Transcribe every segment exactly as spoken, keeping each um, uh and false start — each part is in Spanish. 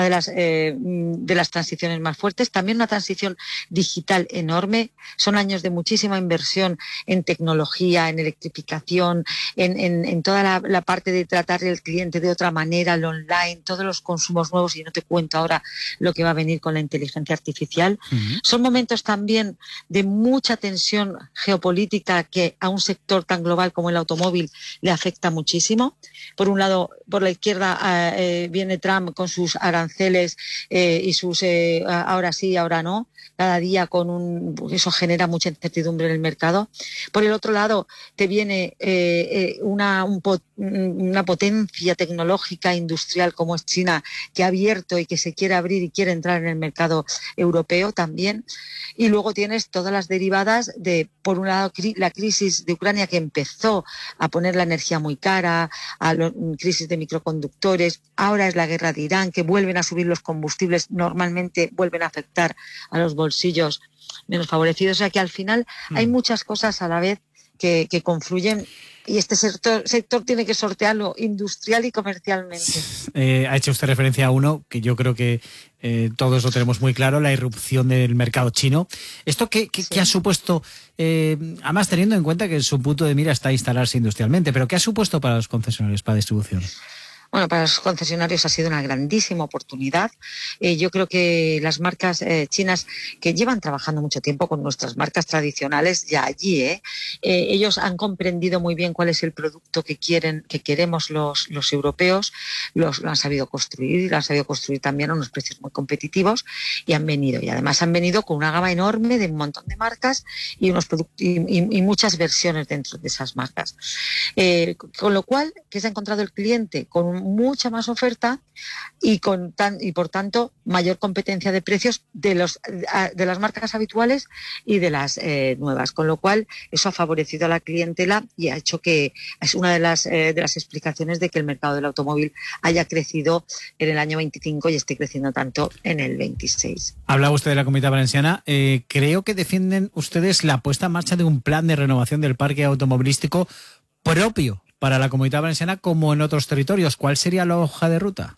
una de las, eh, de las transiciones más fuertes. También una transición digital enorme. Son años de muchísima inversión en tecnología, en electrificación, en, en, en toda la, la parte de tratar al cliente de otra manera, el online, todos los consumos nuevos, y no te cuento ahora lo que va a venir con la inteligencia artificial. Uh-huh. Son momentos también de mucha tensión geopolítica que a un sector tan global como el automóvil le afecta muchísimo. Por un lado, por la izquierda eh, viene Trump con sus aranceles eh, y sus eh, ahora sí, ahora no, cada día con un... eso genera mucha incertidumbre en el mercado. Por el otro lado, te viene eh, una, un, una potencia tecnológica industrial como es China, que ha abierto y que se quiere abrir y quiere entrar en el mercado europeo también. Y luego tienes todas las derivadas de, por un lado, cri- la crisis de Ucrania, que empezó a poner la energía muy cara, a la crisis de microconductores, ahora es la guerra de Irán, que vuelven a subir los combustibles, normalmente vuelven a afectar a los bolsillos menos favorecidos. O sea que al final mm. hay muchas cosas a la vez que, que confluyen, y este sector, sector tiene que sortearlo industrial y comercialmente. Eh, ha hecho usted referencia a uno que yo creo que eh, todos lo tenemos muy claro, la irrupción del mercado chino. ¿Esto qué, qué, sí. qué ha supuesto, eh, además teniendo en cuenta que su punto de mira está instalarse industrialmente, pero qué ha supuesto para los concesionarios, para distribución? Bueno, para los concesionarios ha sido una grandísima oportunidad. Eh, yo creo que las marcas eh, chinas, que llevan trabajando mucho tiempo con nuestras marcas tradicionales, ya allí, ¿eh? Eh, ellos han comprendido muy bien cuál es el producto que quieren, que queremos los, los europeos, los, lo han sabido construir, lo han sabido construir también a unos precios muy competitivos, y han venido. Y además han venido con una gama enorme de un montón de marcas y, unos product- y, y, y muchas versiones dentro de esas marcas. Eh, con lo cual, ¿qué se ha encontrado el cliente? Con un mucha más oferta y con tan, y por tanto mayor competencia de precios de los de las marcas habituales y de las eh, nuevas, con lo cual eso ha favorecido a la clientela y ha hecho que es una de las eh, de las explicaciones de que el mercado del automóvil haya crecido en el año veinticinco y esté creciendo tanto en el veintiséis. Hablaba usted de la Comunidad Valenciana. Eh, creo que defienden ustedes la puesta en marcha de un plan de renovación del parque automovilístico propio para la Comunidad Valenciana, como en otros territorios. ¿Cuál sería la hoja de ruta?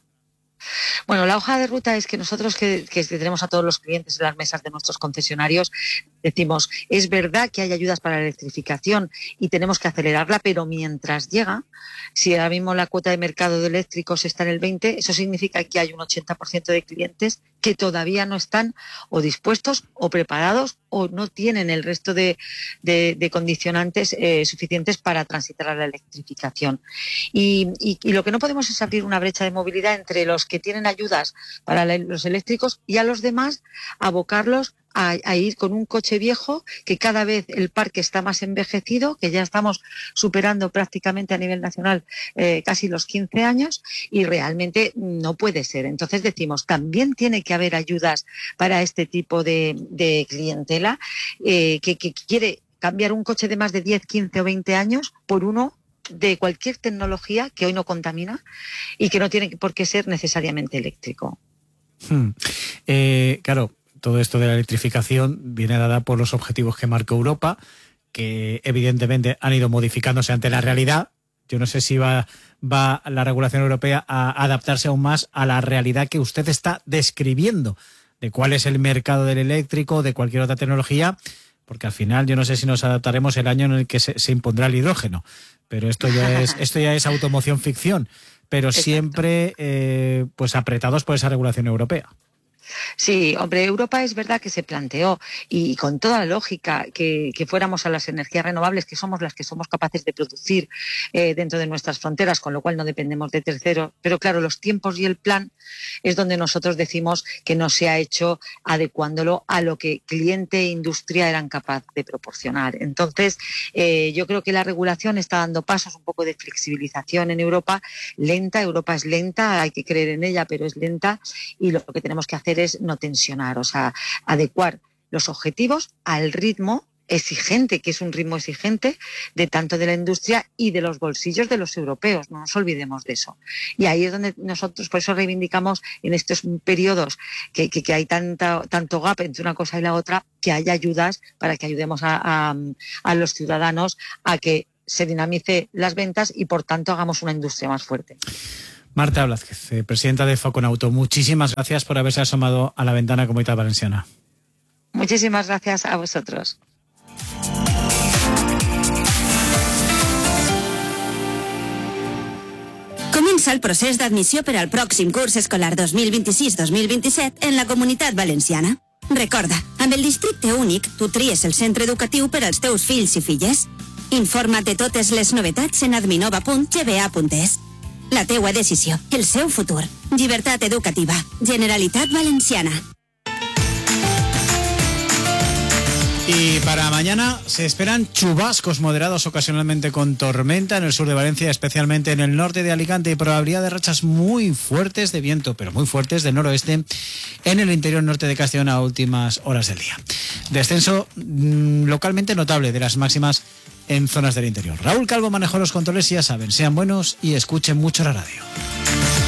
Bueno, la hoja de ruta es que nosotros que, que tenemos a todos los clientes en las mesas de nuestros concesionarios, decimos, es verdad que hay ayudas para la electrificación y tenemos que acelerarla, pero mientras llega, si ahora mismo la cuota de mercado de eléctricos está en el veinte, eso significa que hay un ochenta por ciento de clientes que todavía no están o dispuestos o preparados o no tienen el resto de, de, de condicionantes eh, suficientes para transitar a la electrificación. Y, y, y lo que no podemos es abrir una brecha de movilidad entre los que tienen ayudas para la, los eléctricos y a los demás abocarlos A, a ir con un coche viejo, que cada vez el parque está más envejecido, que ya estamos superando prácticamente a nivel nacional eh, casi los quince años, y realmente no puede ser. Entonces decimos, también tiene que haber ayudas para este tipo de, de clientela eh, que, que quiere cambiar un coche de más de diez, quince o veinte años por uno de cualquier tecnología que hoy no contamina y que no tiene por qué ser necesariamente eléctrico. Hmm. Eh, claro, todo esto de la electrificación viene dada por los objetivos que marcó Europa, que evidentemente han ido modificándose ante la realidad. Yo no sé si va, va la regulación europea a adaptarse aún más a la realidad que usted está describiendo, de cuál es el mercado del eléctrico, de cualquier otra tecnología, porque al final yo no sé si nos adaptaremos el año en el que se, se impondrá el hidrógeno, pero esto ya es, esto ya es automoción ficción, pero Exacto. siempre eh, pues apretados por esa regulación europea. Sí, hombre, Europa es verdad que se planteó, y con toda la lógica, que, que fuéramos a las energías renovables, que somos las que somos capaces de producir eh, dentro de nuestras fronteras, con lo cual no dependemos de terceros. Pero claro, los tiempos y el plan es donde nosotros decimos que no se ha hecho adecuándolo a lo que cliente e industria eran capaces de proporcionar. Entonces, eh, yo creo que la regulación está dando pasos un poco de flexibilización en Europa, lenta. Europa es lenta, hay que creer en ella, pero es lenta, y lo que tenemos que hacer es no tensionar, o sea, adecuar los objetivos al ritmo exigente, que es un ritmo exigente de tanto de la industria y de los bolsillos de los europeos, no nos olvidemos de eso. Y ahí es donde nosotros, por eso reivindicamos en estos periodos que, que, que hay tanta, tanto gap entre una cosa y la otra, que haya ayudas para que ayudemos a, a, a los ciudadanos a que se dinamice las ventas y por tanto hagamos una industria más fuerte. Marta Blázquez, eh, presidenta de Foconauto, muchísimas gracias por haberse asomado a la ventana Comunitat Valenciana. Muchísimas gracias a vosotros. Comença el procés d'admissió per al pròxim curs escolar dos mil vint-i-sis dos mil vint-i-set en la Comunitat Valenciana. Recorda, amb el districte únic, tu tries el centre educatiu per als teus fills i filles. Informa't de totes les novetats en adminova punt g b a punt es. La teua decisió, el seu futur. Llibertat educativa. Generalitat Valenciana. Y para mañana se esperan chubascos moderados ocasionalmente con tormenta en el sur de Valencia, especialmente en el norte de Alicante, y probabilidad de rachas muy fuertes de viento, pero muy fuertes del noroeste en el interior norte de Castellón a últimas horas del día. Descenso mmm, localmente notable de las máximas en zonas del interior. Raúl Calvo manejó los controles y ya saben, sean buenos y escuchen mucho la radio.